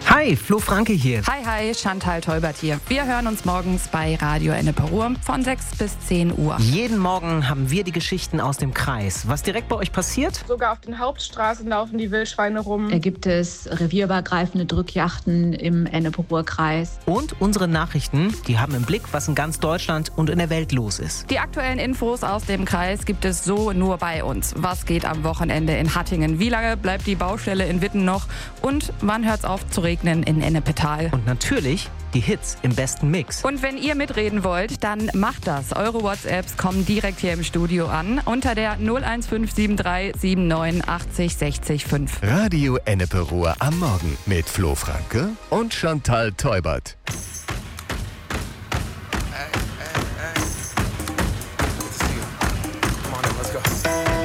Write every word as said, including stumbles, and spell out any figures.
Hi, Flo Franke hier. Hi, hi, Chantal Teubert hier. Wir hören uns morgens bei Radio Ennepe Ruhr von sechs bis zehn Uhr. Jeden Morgen haben wir die Geschichten aus dem Kreis. Was direkt bei euch passiert? Sogar auf den Hauptstraßen laufen die Wildschweine rum. Da gibt es revierübergreifende Drückjachten im Ennepe Ruhr Kreis. Und unsere Nachrichten, die haben im Blick, was in ganz Deutschland und in der Welt los ist. Die aktuellen Infos aus dem Kreis gibt es so nur bei uns. Was geht am Wochenende in Hattingen? Wie lange bleibt die Baustelle in Witten noch? Und wann hört's auf zu regnen in Ennepetal? Und natürlich die Hits im besten Mix. Und wenn ihr mitreden wollt, dann macht das. Eure WhatsApps kommen direkt hier im Studio an unter der null eins fünf sieben drei sieben neun achtzig sechzig fünf. Radio Ennepe Ruhr am Morgen mit Flo Franke und Chantal Teubert.